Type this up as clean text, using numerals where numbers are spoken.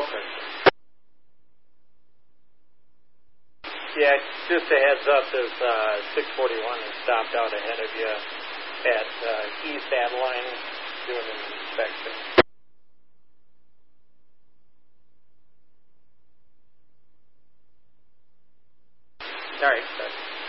Okay. Yeah, just a heads up, this 641 has stopped out ahead of you at East Adeline doing an inspection. All right,